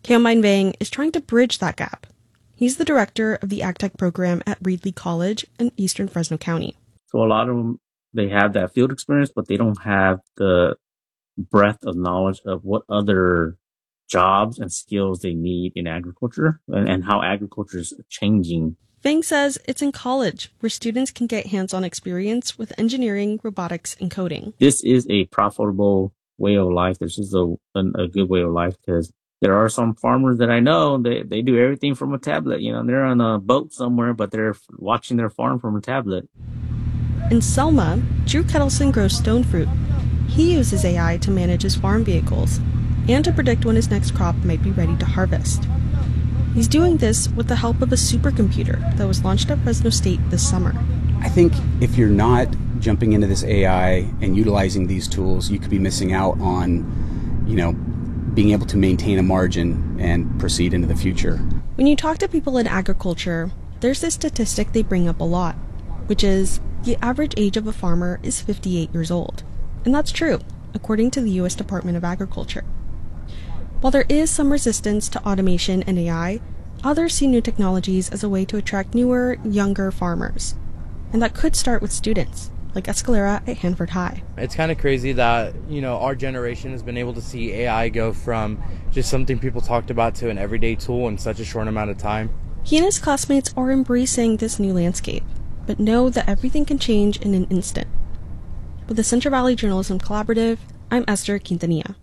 Keomine Vang is trying to bridge that gap. He's the director of the AgTech program at Reedley College in eastern Fresno County. So a lot of them, they have that field experience, but they don't have the breadth of knowledge of what other jobs and skills they need in agriculture and how agriculture is changing. Vang says it's in college where students can get hands-on experience with engineering, robotics, and coding. This is a profitable way of life. This is a good way of life because there are some farmers that I know, they do everything from a tablet. You know, they're on a boat somewhere, but they're watching their farm from a tablet. In Selma, Drew Kettleson grows stone fruit. He uses AI to manage his farm vehicles and to predict when his next crop might be ready to harvest. He's doing this with the help of a supercomputer that was launched at Fresno State this summer. I think if you're not jumping into this AI and utilizing these tools, you could be missing out on, being able to maintain a margin and proceed into the future. When you talk to people in agriculture, there's this statistic they bring up a lot, which is the average age of a farmer is 58 years old. And that's true, according to the U.S. Department of Agriculture. While there is some resistance to automation and AI, others see new technologies as a way to attract newer, younger farmers. And that could start with students, like Escalera at Hanford High. It's kind of crazy that, our generation has been able to see AI go from just something people talked about to an everyday tool in such a short amount of time. He and his classmates are embracing this new landscape, but know that everything can change in an instant. With the Central Valley Journalism Collaborative, I'm Esther Quintanilla.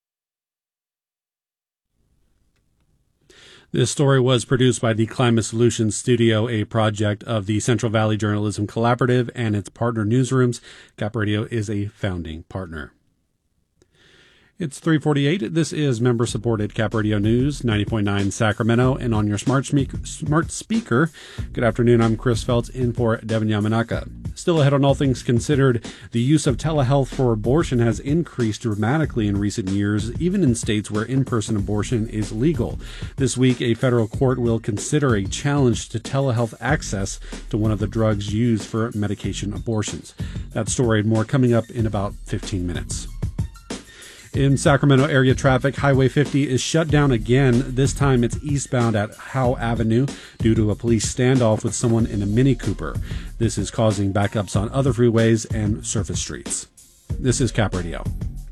This story was produced by the Climate Solutions Studio, a project of the Central Valley Journalism Collaborative and its partner newsrooms. Cap Radio is a founding partner. It's 3:48. This is member-supported Cap Radio News, 90.9 Sacramento, and on your smart speaker. Good afternoon, I'm Chris Feltz, in for Devin Yamanaka. Still ahead on All Things Considered, the use of telehealth for abortion has increased dramatically in recent years, even in states where in-person abortion is legal. This week, a federal court will consider a challenge to telehealth access to one of the drugs used for medication abortions. That story and more coming up in about 15 minutes. In Sacramento area traffic, Highway 50 is shut down again. This time it's eastbound at Howe Avenue due to a police standoff with someone in a Mini Cooper. This is causing backups on other freeways and surface streets. This is Cap Radio.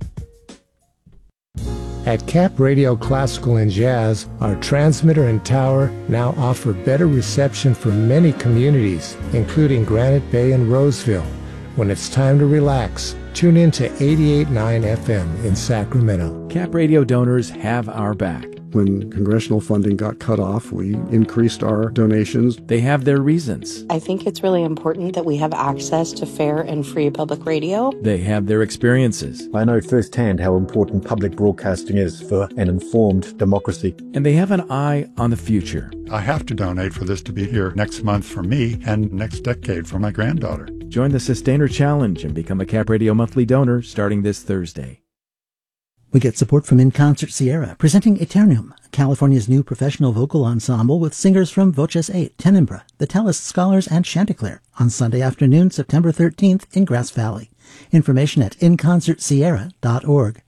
At Cap Radio Classical and Jazz, our transmitter and tower now offer better reception for many communities, including Granite Bay and Roseville. When it's time to relax, tune in to 88.9 FM in Sacramento. Cap Radio donors have our back. When congressional funding got cut off, we increased our donations. They have their reasons. I think it's really important that we have access to fair and free public radio. They have their experiences. I know firsthand how important public broadcasting is for an informed democracy. And they have an eye on the future. I have to donate for this to be here next month for me and next decade for my granddaughter. Join the Sustainer Challenge and become a Cap Radio monthly donor starting this Thursday. We get support from In Concert Sierra, presenting Eternum, California's new professional vocal ensemble with singers from Voces 8, Tenebrae, the Tellus Scholars, and Chanticleer on Sunday afternoon, September 13th in Grass Valley. Information at inconcertsierra.org.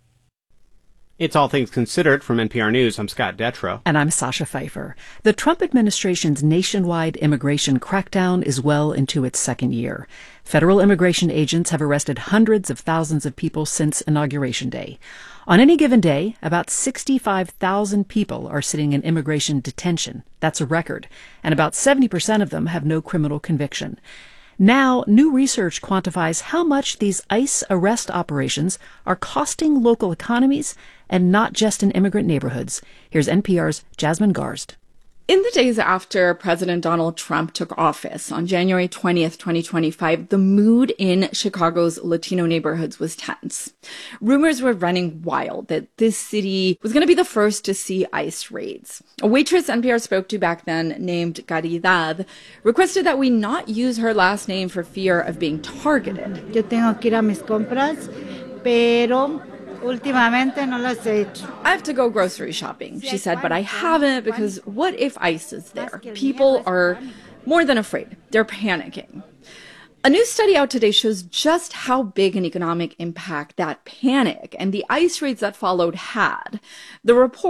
It's All Things Considered from NPR News. I'm Scott Detrow. And I'm Sasha Pfeiffer. The Trump administration's nationwide immigration crackdown is well into its second year. Federal immigration agents have arrested hundreds of thousands of people since Inauguration Day. On any given day, about 65,000 people are sitting in immigration detention. That's a record. And about 70% of them have no criminal conviction. Now, new research quantifies how much these ICE arrest operations are costing local economies and not just in immigrant neighborhoods. Here's NPR's Jasmine Garsd. In the days after President Donald Trump took office on January 20th, 2025, the mood in Chicago's Latino neighborhoods was tense. Rumors were running wild that this city was going to be the first to see ICE raids. A waitress NPR spoke to back then, named Caridad, requested that we not use her last name for fear of being targeted. Yo tengo que ir a mis compras, pero últimamente no las he hecho. I have to go grocery shopping, she said, but I haven't because what if ICE is there? People are more than afraid. They're panicking. A new study out today shows just how big an economic impact that panic and the ICE raids that followed had. The report